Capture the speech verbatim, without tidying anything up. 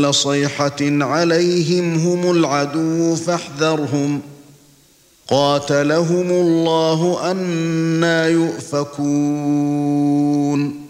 صيحة عليهم هم العدو فاحذرهم قاتلهم الله أنى يؤفكون